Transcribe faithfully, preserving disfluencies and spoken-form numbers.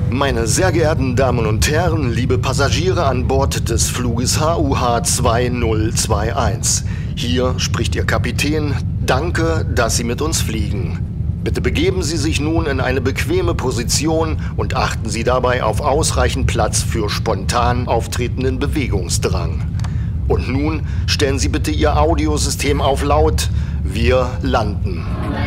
Meine sehr geehrten Damen und Herren, liebe Passagiere an Bord des Fluges H U H zwei null zwei eins. Hier spricht Ihr Kapitän. Danke, dass Sie mit uns fliegen. Bitte begeben Sie sich nun in eine bequeme Position und achten Sie dabei auf ausreichend Platz für spontan auftretenden Bewegungsdrang. Und nun stellen Sie bitte Ihr Audiosystem auf laut. Wir landen.